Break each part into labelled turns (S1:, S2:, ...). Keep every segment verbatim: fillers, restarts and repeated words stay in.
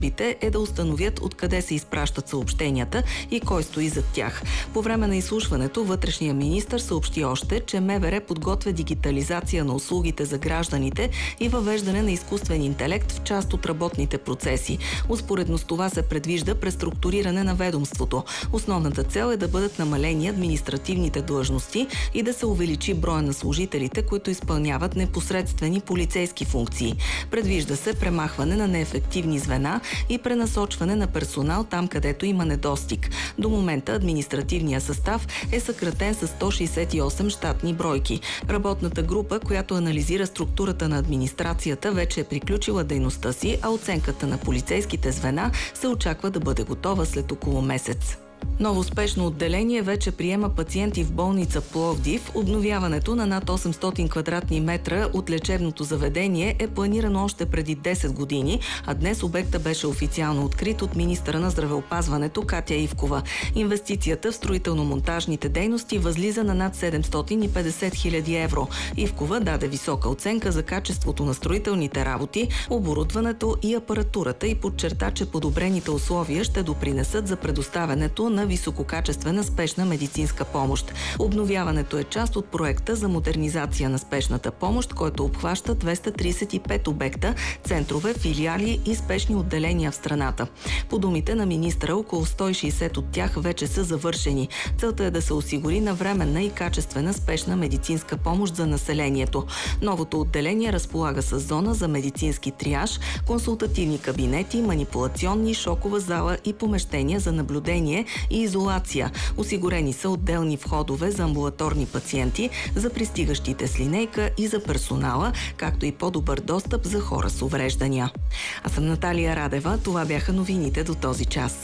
S1: е да установят откъде се изпращат съобщенията и кой стои зад тях. По време на изслушването вътрешният министър съобщи още, че МВР подготвя дигитализация на услугите за гражданите и въвеждане на изкуствен интелект в част от работните процеси. Успоредно с това се предвижда преструктуриране на ведомството. Основната цел е да бъдат намалени административните длъжности и да се увеличи броя на служителите, които изпълняват непосредствени полицейски функции. Предвижда се премахване на неефективни звена и пренасочване на персонал там, където има недостиг. До момента административният състав е съкратен с сто шейсет и осем щатни бройки. Работната група, която анализира структурата на администрацията, вече е приключила дейността си, а оценката на полицейските звена се очаква да бъде готова след около месец. Ново спешно отделение вече приема пациенти в болница Пловдив. Обновяването на над осемстотин квадратни метра от лечебното заведение е планирано още преди десет години, а днес обекта беше официално открит от министъра на здравеопазването Катя Ивкова. Инвестицията в строително-монтажните дейности възлиза на над седемстотин и петдесет хиляди евро. Ивкова даде висока оценка за качеството на строителните работи, оборудването и апаратурата и подчерта, че подобрените условия ще допринесат за предоставянето на висококачествена спешна медицинска помощ. Обновяването е част от проекта за модернизация на спешната помощ, който обхваща двеста тридесет и пет обекта, центрове, филиали и спешни отделения в страната. По думите на министъра, около сто и шейсет от тях вече са завършени. Целта е да се осигури навременна и качествена спешна медицинска помощ за населението. Новото отделение разполага с зона за медицински триаж, консултативни кабинети, манипулационни, шокова зала и помещения за наблюдение и изолация. Осигурени са отделни входове за амбулаторни пациенти, за пристигащите с линейка и за персонала, както и по-добър достъп за хора с увреждания. Аз съм Наталия Радева. Това бяха новините до този час.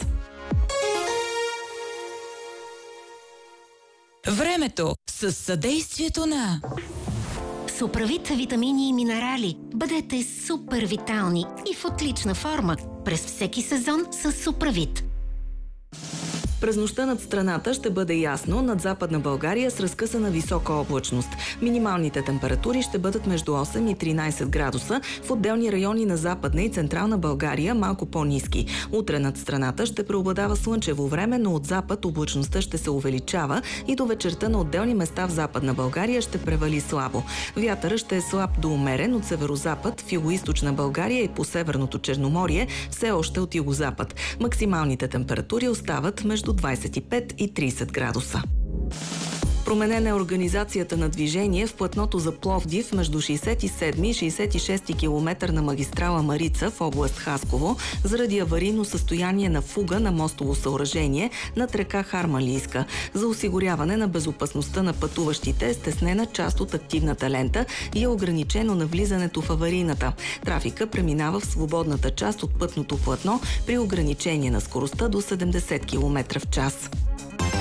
S2: Времето с съдействието на
S3: Суправит витамини и минерали. Бъдете супер витални и в отлична форма през всеки сезон с Суправит.
S1: През нощта над страната ще бъде ясно, над Западна България с разкъсана висока облачност. Минималните температури ще бъдат между осем и тринайсет градуса, в отделни райони на Западна и Централна България малко по-ниски. Утре над страната ще преобладава слънчево време, но от запад облачността ще се увеличава и до вечерта на отделни места в Западна България ще превали слабо. Вятъра ще е слаб до умерен от северозапад, в югоизточна България и по Северното Черноморие, все още от югозапад. Максималните температури остават между двайсет и пет и трийсет градуса. Променена е организацията на движение в платното за Пловдив между шейсет и седми и шейсет и шести километър на магистрала Марица в област Хасково заради аварийно състояние на фуга на мостово съоръжение над река Харманлийска. За осигуряване на безопасността на пътуващите е стеснена част от активната лента и е ограничено навлизането в аварийната. Трафика преминава в свободната част от пътното платно при ограничение на скоростта до седемдесет километра в час.